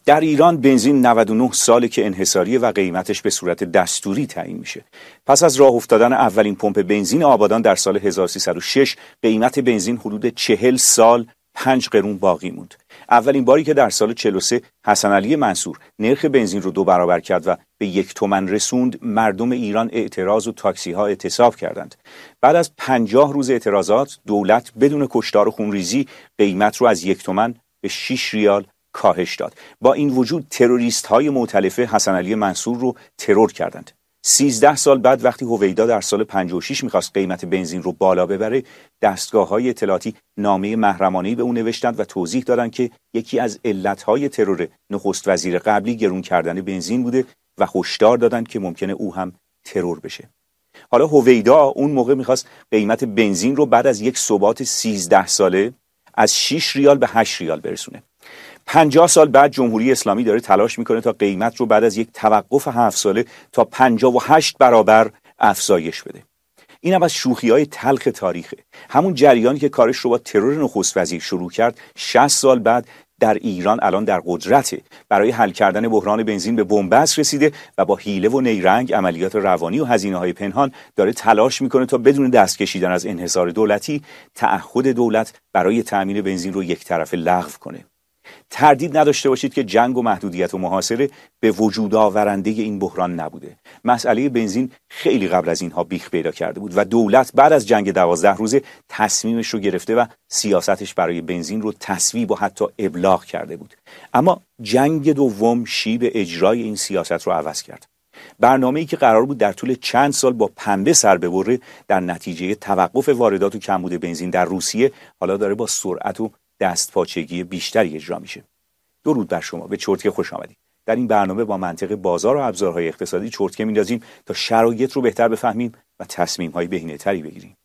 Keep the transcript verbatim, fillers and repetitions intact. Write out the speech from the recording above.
در ایران بنزین نود و نه ساله که انحصاریه و قیمتش به صورت دستوری تعیین میشه. پس از راه افتادن اولین پمپ بنزین آبادان در سال هزار و سیصد و شش قیمت بنزین حدود چهل سال پنج قرون باقی موند. اولین باری که در سال چهل و سه حسن علی منصور نرخ بنزین رو دو برابر کرد و به یک تومن رسوند، مردم ایران اعتراض و تاکسی ها اعتصاب کردند. بعد از پنجاه روز اعتراضات دولت بدون کشتار و خونریزی قیمت رو از یک تومن به شش ریال کاهش داد. با این وجود تروریست های مؤتلف حسن علی منصور رو ترور کردند. سیزده سال بعد وقتی هویدا در سال پنجاه و شش میخواست قیمت بنزین رو بالا ببره، دستگاه های اطلاعاتی نامه محرمانه‌ای به اون نوشتند و توضیح دادند که یکی از علتهای ترور نخست وزیر قبلی گرون کردن بنزین بوده و هشدار دادند که ممکنه او هم ترور بشه. حالا هویدا اون موقع میخواست قیمت بنزین رو بعد از یک ثبات سیزده ساله از شش ریال به هشت ریال برسونه. پنجاه سال بعد جمهوری اسلامی داره تلاش میکنه تا قیمت رو بعد از یک توقف هفت ساله تا پنجاه و هشت برابر افزایش بده. این هم از شوخی‌های تلخ تاریخه. همون جریانی که کارش رو با ترور نخست وزیر شروع کرد شصت سال بعد در ایران الان در قدرته. برای حل کردن بحران بنزین به بنبست رسیده و با حیله و نیرنگ، عملیات روانی و هزینه‌های پنهان داره تلاش میکنه تا بدون دست کشیدن از انحصار دولتی تعهد دولت برای تأمین بنزین رو یک طرفه لغو کنه. تردید نداشته باشید که جنگ و محدودیت و محاصره به وجود آورنده این بحران نبوده. مسئله بنزین خیلی قبل از اینها بیخ پیدا کرده بود و دولت بعد از جنگ دوازده روزه تصمیمش رو گرفته و سیاستش برای بنزین رو تصویب و حتی ابلاغ کرده بود. اما جنگ دوم شیب اجرای این سیاست رو عوض کرد. برنامه‌ای که قرار بود در طول چند سال با پنبه سر ببره، در نتیجه توقف واردات و کمبود بنزین در روسیه حالا داره با سرعت و دستپاچگی بیشتری اجرا میشه. درود بر شما، به چرتکه خوش آمدید. در این برنامه با منطق بازار و ابزارهای اقتصادی چرتکه میندازیم تا شرایط رو بهتر بفهمیم و تصمیم‌های بهینه‌تری بگیریم.